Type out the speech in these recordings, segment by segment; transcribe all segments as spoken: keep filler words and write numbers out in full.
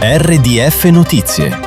R D F Notizie.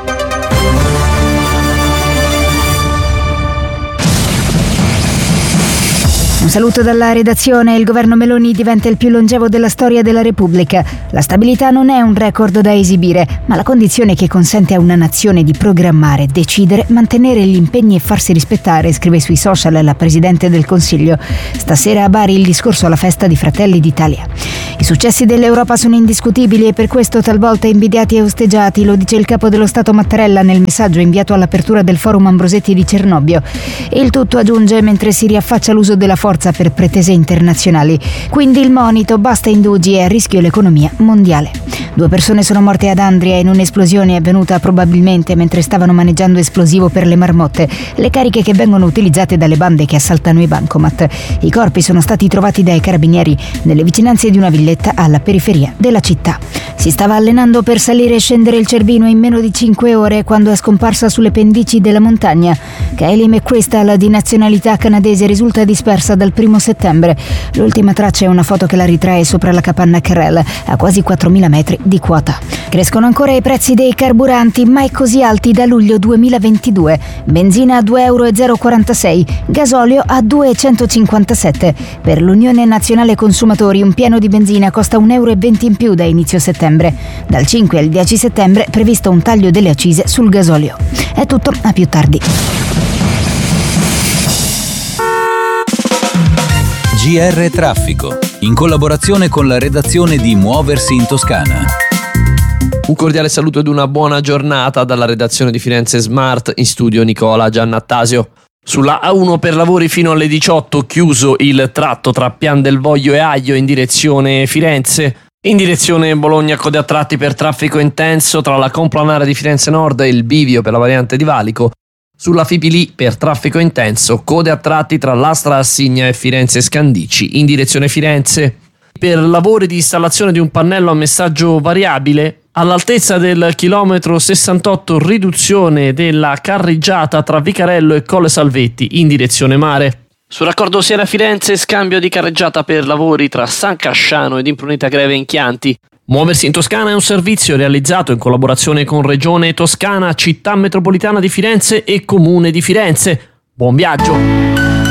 Un saluto dalla redazione. Il governo Meloni diventa il più longevo della storia della Repubblica. La stabilità non è un record da esibire, ma la condizione che consente a una nazione di programmare, decidere, mantenere gli impegni e farsi rispettare, scrive sui social la Presidente del Consiglio. Stasera a Bari il discorso alla festa di Fratelli d'Italia. I successi dell'Europa sono indiscutibili e per questo talvolta invidiati e osteggiati, lo dice il capo dello Stato Mattarella nel messaggio inviato all'apertura del Forum Ambrosetti di Cernobbio. Il tutto, aggiunge, mentre si riaffaccia l'uso della forza per pretese internazionali. Quindi il monito: basta indugi e a rischio l'economia mondiale. Due persone sono morte ad Andria in un'esplosione avvenuta probabilmente mentre stavano maneggiando esplosivo per le marmotte, le cariche che vengono utilizzate dalle bande che assaltano i bancomat. I corpi sono stati trovati dai carabinieri nelle vicinanze di una villetta alla periferia della città. Si stava allenando per salire e scendere il Cervino in meno di cinque ore quando è scomparsa sulle pendici della montagna. Kylie McChrystal, di nazionalità canadese, risulta dispersa dal primo settembre. L'ultima traccia è una foto che la ritrae sopra la capanna Carrel, a quasi quattromila metri di quota. Crescono ancora i prezzi dei carburanti, mai così alti da luglio duemilaventidue. Benzina a due virgola zero quarantasei, gasolio a due virgola centocinquantasette. Per l'Unione Nazionale Consumatori un pieno di benzina costa un euro e venti in più da inizio settembre. Dal cinque al dieci settembre è previsto un taglio delle accise sul gasolio. È tutto, a più tardi. G R Traffico, in collaborazione con la redazione di Muoversi in Toscana. Un cordiale saluto ed una buona giornata dalla redazione di Firenze Smart, in studio Nicola Giannattasio. Sulla A uno per lavori fino alle diciotto chiuso il tratto tra Pian del Voglio e Aglio in direzione Firenze. In direzione Bologna code a tratti per traffico intenso tra la Complanare di Firenze Nord e il bivio per la variante di Valico. Sulla Fipili per traffico intenso code a tratti tra l'Astra Assigna e Firenze Scandici in direzione Firenze. Per lavori di installazione di un pannello a messaggio variabile all'altezza del chilometro sessantotto, riduzione della carreggiata tra Vicarello e Colle Salvetti in direzione mare. Sul raccordo Siena-Firenze scambio di carreggiata per lavori tra San Casciano ed Impruneta Greve in Chianti. Muoversi in Toscana è un servizio realizzato in collaborazione con Regione Toscana, Città Metropolitana di Firenze e Comune di Firenze. Buon viaggio!